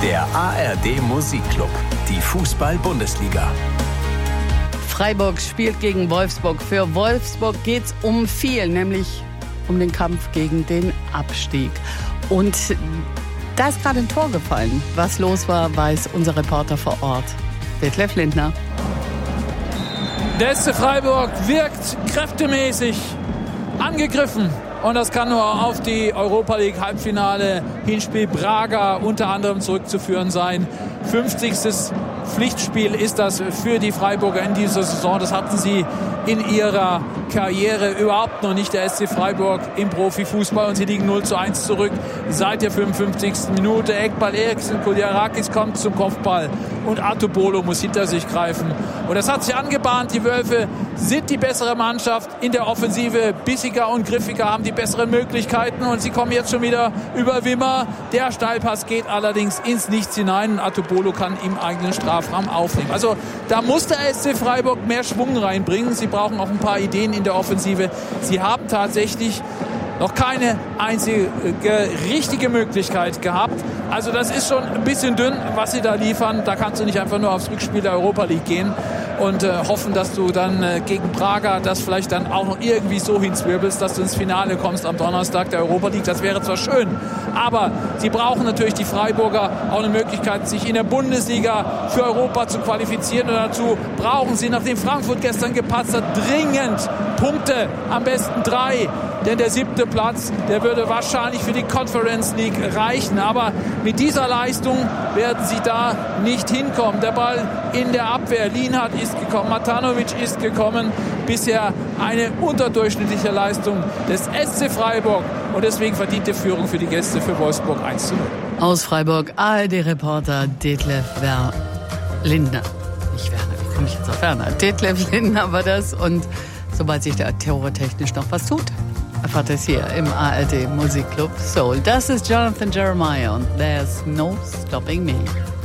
Der ARD Musikclub, die Fußball-Bundesliga. Freiburg spielt gegen Wolfsburg. Für Wolfsburg geht's um viel, nämlich um den Kampf gegen den Abstieg. Und da ist gerade ein Tor gefallen. Was los war, weiß unser Reporter vor Ort, Detlef Lindner. Der SC Freiburg wirkt kräftemäßig angegriffen. Und das kann nur auf die Europa League Halbfinale Hinspiel Braga unter anderem zurückzuführen sein. 50. Pflichtspiel ist das für die Freiburger in dieser Saison. Das hatten sie in ihrer Karriere überhaupt noch nicht, der SC Freiburg im Profifußball. Und sie liegen 0:1 zurück seit der 55. Minute. Ekbal Eriksen, Kodiarakis kommt zum Kopfball und Atubolo muss hinter sich greifen. Und das hat sich angebahnt. Die Wölfe sind die bessere Mannschaft in der Offensive. Bissiger und griffiger, haben die besseren Möglichkeiten. Und sie kommen jetzt schon wieder über Wimmer. Der Steilpass geht allerdings ins Nichts hinein. Und Atubolo kann im eigenen Strafraum aufnehmen. Also da muss der SC Freiburg mehr Schwung reinbringen. Sie brauchen auch ein paar Ideen in der Offensive. Sie haben tatsächlich noch keine einzige richtige Möglichkeit gehabt. Also das ist schon ein bisschen dünn, was sie da liefern. Da kannst du nicht einfach nur aufs Rückspiel der Europa League gehen und hoffen, dass du dann gegen Braga das vielleicht dann auch noch irgendwie so hinzwirbelst, dass du ins Finale kommst am Donnerstag der Europa League. Das wäre zwar schön, aber sie brauchen natürlich, die Freiburger, auch eine Möglichkeit, sich in der Bundesliga für Europa zu qualifizieren. Und dazu brauchen sie, nachdem Frankfurt gestern gepatzt hat, dringend Punkte, am besten 3. Denn der 7. Platz, der würde wahrscheinlich für die Conference League reichen. Aber mit dieser Leistung werden sie da nicht hinkommen. Der Ball in der Abwehr. Lienhardt ist gekommen, Matanovic ist gekommen. Bisher eine unterdurchschnittliche Leistung des SC Freiburg. Und deswegen verdiente Führung für die Gäste für Wolfsburg 1:0. Aus Freiburg, ARD-Reporter Detlef Lindner. Nicht Werner, wie komme ich jetzt auf Werner? Detlef Lindner war das. Und sobald sich da terrortechnisch noch was tut, erfahrt es hier im ARD Musikclub Soul. Das ist Jonathan Jeremiah und There's No Stopping Me.